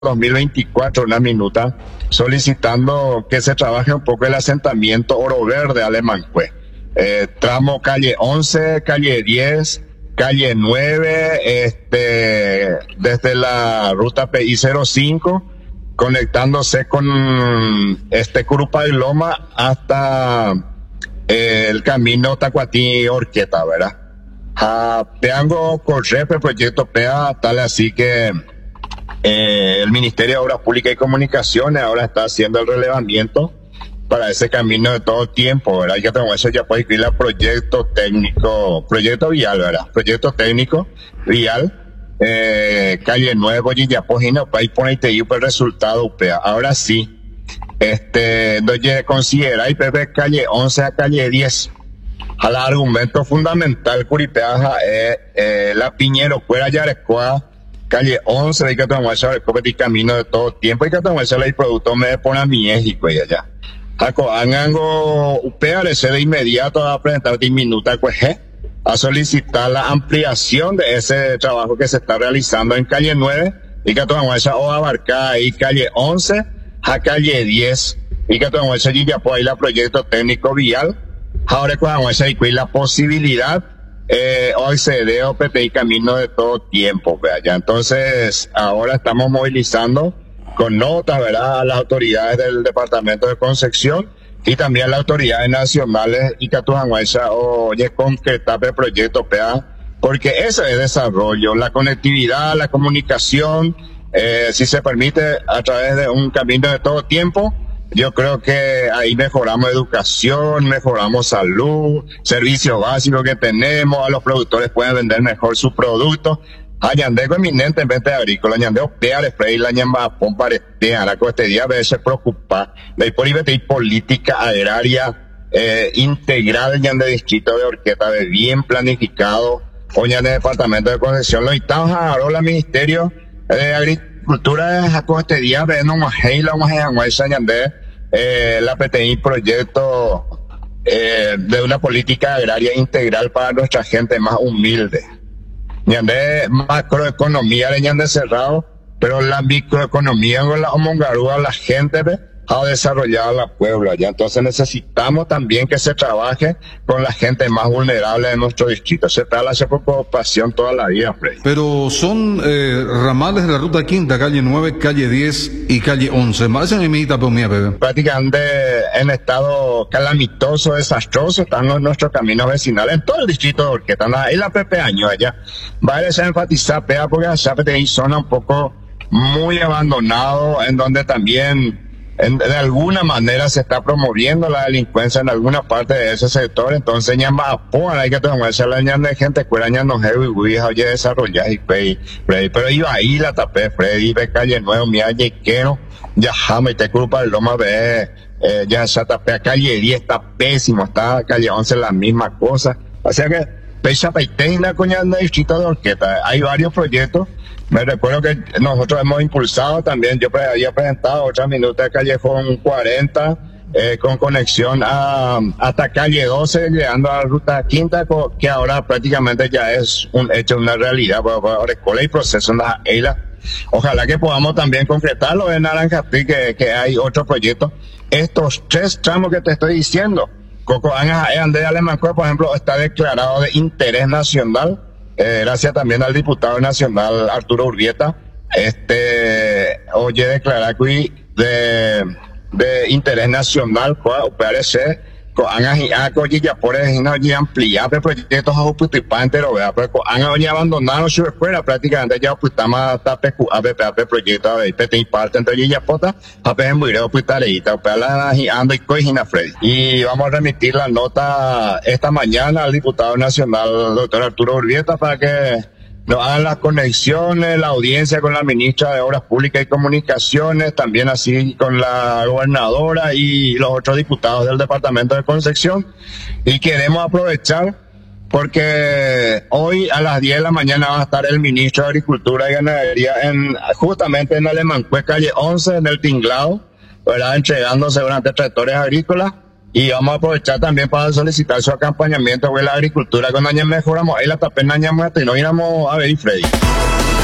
2024, una minuta, solicitando que se trabaje un poco el asentamiento Oro Verde Alemancue. Tramo calle 11, calle 10, calle 9, desde la ruta PI 05, conectándose con Curupa y Loma hasta el camino Tacuatí Orqueta, ¿verdad? Peango correr el proyecto PEA, tal así que el Ministerio de Obras Públicas y Comunicaciones ahora está haciendo el relevamiento para ese camino de todo tiempo, ¿verdad? Y que tengo eso ya puede escribir el proyecto técnico, proyecto vial, ¿verdad? Proyecto técnico vial, calle 9, Boyillapojina, para ir poner el resultado PEA. Ahora sí, considera y Pepe calle 11 a calle 10. Al argumento fundamental, Curipeaja, la Piñero, fuera Yarecoa, calle 11, hay que tomar el camino de todo tiempo, hay que tomar el producto me pone a México y allá. Angango UPRC de inmediato a presentar 10 minutos a solicitar la ampliación de ese trabajo que se está realizando en calle 9 y que tomamos o abarcar ahí calle 11 a calle 10 y que tomamos ese y ya por ahí la proyecto técnico vial. Ahora cuando se hay la posibilidad hoy se dé PPI camino de todo tiempo, ¿verdad? Entonces ahora estamos movilizando con notas, ¿verdad?, a las autoridades del Departamento de Concepción y también a las autoridades nacionales y que oye concretar el proyecto PEA, porque ese es desarrollo, la conectividad, la comunicación, si se permite a través de un camino de todo tiempo. Yo creo que ahí mejoramos educación, mejoramos salud, servicios básicos que tenemos, a los productores pueden vender mejor sus productos. Añandego eminentemente agrícola, añandego peare, frey, la ñamba, pomparete, araco este día, a veces preocupa, de política agraria, integral, ñande distrito de Orqueta, de bien planificado, o ñande departamento de Concepción, lo estamos ahora el Ministerio de Agricultura, de este día, de no más, la más, la PTI proyecto de una política agraria integral para nuestra gente más humilde. Ñande macroeconomía de ñande cerrado, pero la microeconomía con la homongarúa, la gente ha desarrollado la Puebla ya. Entonces necesitamos también que se trabaje con la gente más vulnerable de nuestro distrito. Se trata de preocupación toda la vida, Freddy. Pero son ramales de la ruta quinta, calle 9, calle 10 y calle 11. Más en mi Bebé. Prácticamente en estado calamitoso, desastroso, están nuestros caminos vecinales en todo el distrito de Orqueta. Ahí la Pepe Año allá. Va a enfatizar, Pea, porque allá hay zona un poco muy abandonado, en donde también de alguna manera se está promoviendo la delincuencia en alguna parte de ese sector. Entonces hay que tomarse la ñanda de gente cuera ñando heavy oye desarrollar y pero iba ahí la tapé Freddy ve calle 9 mi yequero ya jame te culpa el loma ve ya se tapé a calle 10 está pésimo, está calle 11 la misma cosa, o sea que pecha peiteina coñanda distrito de Orqueta. Hay varios proyectos. Me recuerdo que nosotros hemos impulsado también, yo había presentado otra minuta de Callejón 40, con conexión hasta calle 12, llegando a la ruta quinta, que ahora prácticamente ya es un hecho, una realidad, por escuela y proceso en la ELA. Ojalá que podamos también concretarlo en Naranjatí, que hay otro proyecto. Estos 3 tramos que te estoy diciendo, Coco Ande Alemancue, por ejemplo, está declarado de interés nacional. Gracias también al diputado nacional Arturo Urbieta, oye declarar que de interés nacional, parece ya por ampliar el proyecto a Putipá entero, pero han abandonado su escuela prácticamente ya Putama hasta PQAP proyecto de PT parte entre Yapota, a Pembuireo Putareita, Opala ando y Coigina Freddy. Y vamos a remitir la nota esta mañana al diputado nacional, doctor Arturo Urbieta, para que nos hagan las conexiones, la audiencia con la ministra de Obras Públicas y Comunicaciones, también así con la gobernadora y los otros diputados del Departamento de Concepción. Y queremos aprovechar porque hoy a las 10 de la mañana va a estar el ministro de Agricultura y Ganadería justamente en Alemancue, calle 11, en el Tinglado, ¿verdad?, entregándose durante tractores agrícolas. Y vamos a aprovechar también para solicitar su acompañamiento de la agricultura. Cuando mejoramos ahí la tapena y no íbamos a ver, Freddy.